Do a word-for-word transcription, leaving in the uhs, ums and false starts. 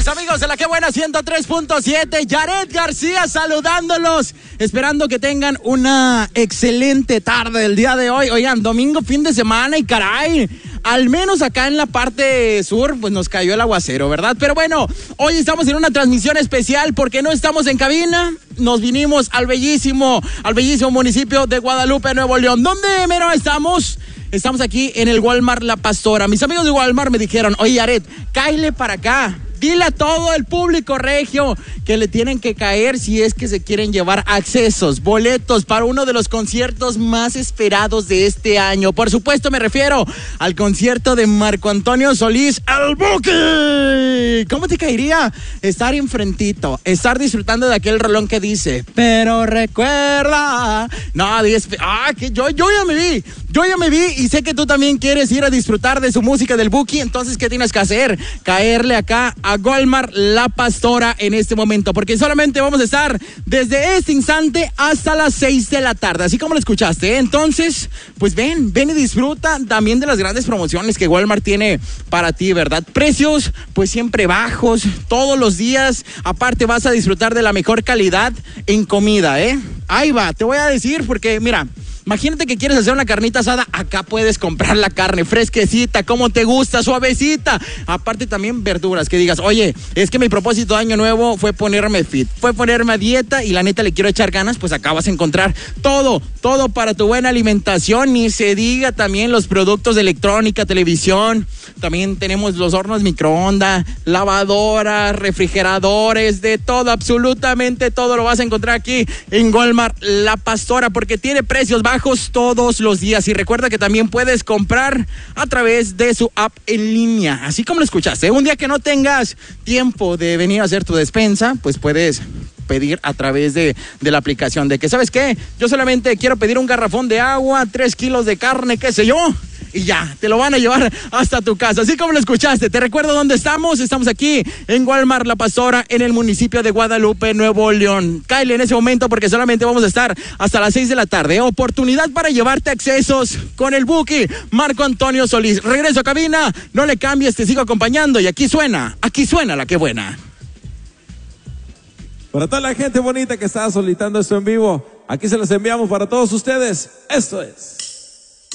Mis amigos de la Que Buena ciento tres punto siete, Yaret García saludándolos, esperando que tengan una excelente tarde el día de hoy. Oigan, domingo, fin de semana y caray, al menos acá en la parte sur, pues nos cayó el aguacero, ¿verdad? Pero bueno, hoy estamos en una transmisión especial porque no estamos en cabina, nos vinimos al bellísimo, al bellísimo municipio de Guadalupe, Nuevo León. ¿Dónde mero estamos? Estamos aquí en el Walmart La Pastora. Mis amigos de Walmart me dijeron, oye Yaret, cáele para acá. Dile a todo el público regio que le tienen que caer si es que se quieren llevar accesos, boletos para uno de los conciertos más esperados de este año. Por supuesto me refiero al concierto de Marco Antonio Solís, el Buki. ¿Cómo te caería estar enfrentito, estar disfrutando de aquel rolón que dice, pero recuerda? No, diez, ah, que yo, yo ya me vi, yo ya me vi y sé que tú también quieres ir a disfrutar de su música del Buki. Entonces, ¿qué tienes que hacer? Caerle acá a Walmart La Pastora en este momento, porque solamente vamos a estar desde este instante hasta las seis de la tarde, así como lo escuchaste, ¿eh? Entonces, pues ven, ven y disfruta también de las grandes promociones que Walmart tiene para ti, ¿verdad? Precios, pues siempre bajos, todos los días, aparte vas a disfrutar de la mejor calidad en comida, ¿eh? Ahí va, te voy a decir, porque mira, imagínate que quieres hacer una carnita asada, acá puedes comprar la carne fresquecita, como te gusta, suavecita. Aparte también verduras, que digas, oye, es que mi propósito de año nuevo fue ponerme fit, fue ponerme a dieta y la neta le quiero echar ganas, pues acá vas a encontrar todo, todo para tu buena alimentación. Ni se diga también los productos de electrónica, televisión, también tenemos los hornos microondas, lavadoras, refrigeradores, de todo, absolutamente todo lo vas a encontrar aquí en Walmart La Pastora, porque tiene precios bajos todos los días. Y recuerda que también puedes comprar a través de su app en línea, así como lo escuchaste. Un día que no tengas tiempo de venir a hacer tu despensa, pues puedes pedir a través de, de la aplicación, de que, ¿sabes qué? Yo solamente quiero pedir un garrafón de agua, tres kilos de carne, qué sé yo, y ya, te lo van a llevar hasta tu casa, así como lo escuchaste. Te recuerdo dónde estamos. Estamos aquí en Walmart La Pastora, en el municipio de Guadalupe, Nuevo León. Cáele en ese momento porque solamente vamos a estar hasta las seis de la tarde. Oportunidad para llevarte accesos con el Buki, Marco Antonio Solís. Regreso a cabina, no le cambies, te sigo acompañando y aquí suena, aquí suena la Que Buena. Para toda la gente bonita que está solicitando esto en vivo, aquí se los enviamos para todos ustedes. Esto es...